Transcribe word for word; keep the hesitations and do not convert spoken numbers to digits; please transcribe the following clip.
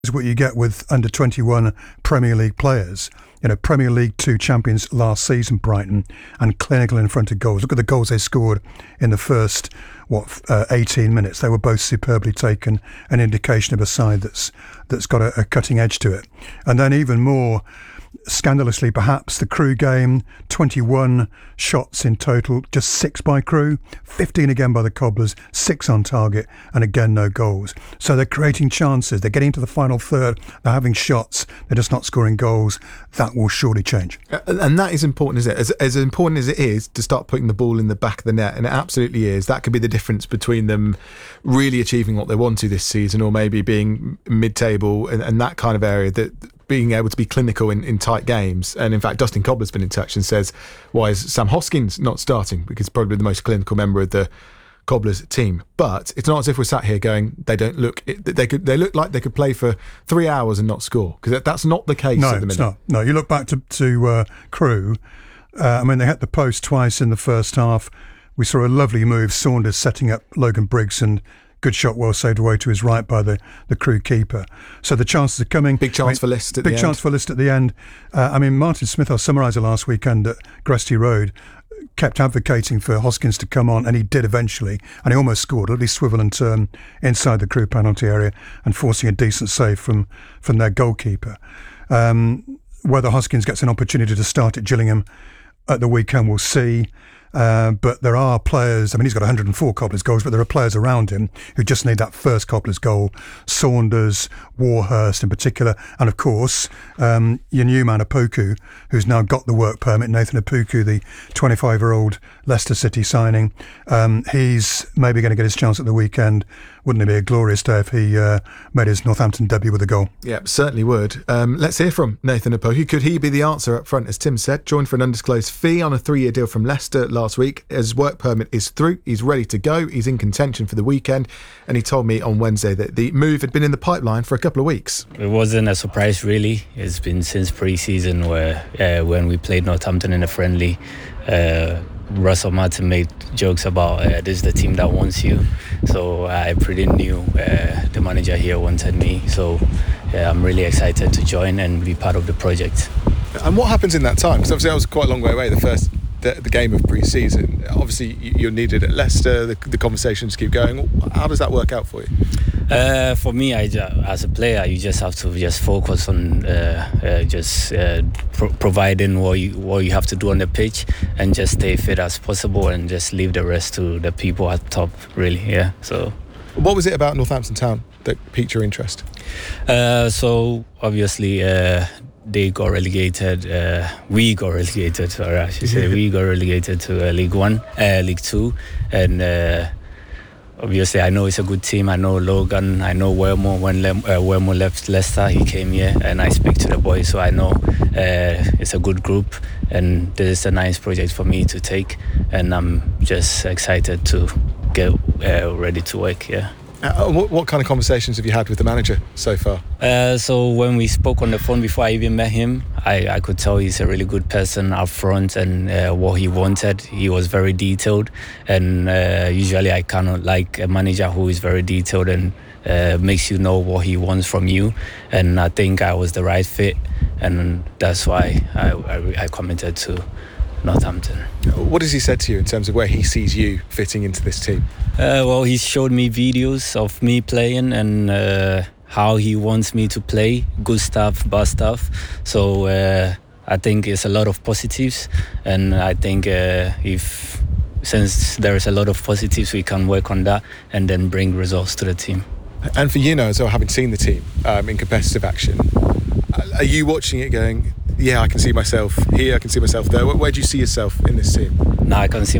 is what you get with under twenty-one Premier League players. You know, Premier League two champions last season, Brighton, and clinical in front of goals. Look at the goals they scored in the first, what, uh, eighteen minutes. They were both superbly taken, an indication of a side that's that's got a, a cutting edge to it. And then even more scandalously, perhaps, the Crewe game, twenty-one shots in total, just six by Crewe, fifteen again by the Cobblers, six on target, and again no goals. So they're creating chances, they're getting to the final third, they're having shots, they're just not scoring goals. That will surely change. And that is important, isn't it? As, as important as it is to start putting the ball in the back of the net, and it absolutely is, that could be the difference between them really achieving what they want to this season, or maybe being mid-table and, and that kind of area, that being able to be clinical in, in tight games. And in fact, Dustin Cobbler's been in touch and says, why is Sam Hoskins not starting? Because probably the most clinical member of the Cobblers team. But it's not as if we're sat here going, they don't look, they could, they look like they could play for three hours and not score, because that's not the case no, at the minute. It's not. No, you look back to, to uh, Crewe, uh, I mean, they hit the post twice in the first half. We saw a lovely move, Saunders setting up Logan Briggs, and good shot, well saved away to his right by the, the Crewe keeper. So the chances are coming. Big chance I mean, for List at big the chance end. for List at the end. Uh, I mean, Martin Smith, our summariser last weekend at Gresty Road, kept advocating for Hoskins to come on, and he did eventually, and he almost scored, at least swivel and turn inside the Crewe penalty area and forcing a decent save from, from their goalkeeper. Um, whether Hoskins gets an opportunity to start at Gillingham at the weekend, we'll see. Uh, but there are players, I mean, he's got one hundred and four Cobblers goals, but there are players around him who just need that first Cobblers goal. Saunders, Warhurst in particular, and of course, um, your new man, Opoku, who's now got the work permit, Nathan Opoku, the twenty-five-year-old Leicester City signing. Um, he's maybe going to get his chance at the weekend. Wouldn't it be a glorious day if he uh, made his Northampton debut with a goal? Yeah, certainly would. Um, let's hear from Nathan Opoku. Could he be the answer up front, as Tim said? Joined for an undisclosed fee on a three-year deal from Leicester last week. His work permit is through. He's ready to go. He's in contention for the weekend. And he told me on Wednesday that the move had been in the pipeline for a couple of weeks. It wasn't a surprise, really. It's been since pre-season, where uh, when we played Northampton in a friendly, uh, Russell Martin made jokes about uh, this is the team that wants you. So I pretty knew uh, the manager here wanted me. So yeah, I'm really excited to join and be part of the project. And what happens in that time? Because obviously I was quite a long way away, the first the, the game of pre-season. Obviously you're needed at Leicester, the, the conversations keep going. How does that work out for you? Uh, for me, I, as a player, you just have to just focus on uh, uh, just uh, pro- providing what you what you have to do on the pitch, and just stay fit as possible, and just leave the rest to the people at top. Really, yeah. So, what was it about Northampton Town that piqued your interest? Uh, so obviously, uh, they got relegated. Uh, we got relegated. Sorry, I should say we got relegated to uh, League One, uh, League Two, and. Uh, Obviously, I know it's a good team. I know Logan. I know Wermo. When Le- uh, Wermo left Leicester, he came here, and I speak to the boys, so I know uh, it's a good group, and this is a nice project for me to take, and I'm just excited to get uh, ready to work. Yeah. Uh, what, what kind of conversations have you had with the manager so far? Uh, so when we spoke on the phone before I even met him, I, I could tell he's a really good person up front, and uh, what he wanted, he was very detailed. And uh, usually I kind of like a manager who is very detailed and uh, makes you know what he wants from you. And I think I was the right fit, and that's why I, I, I committed to Northampton. What has he said to you in terms of where he sees you fitting into this team? Uh, well, he showed me videos of me playing, and uh, how he wants me to play, good stuff, bad stuff. So uh, I think it's a lot of positives, and I think uh, if since there is a lot of positives, we can work on that and then bring results to the team. And for you now, as well, having seen the team um, in competitive action, are you watching it going, yeah, I can see myself here, I can see myself there? Where, where do you see yourself in this team? Now I can see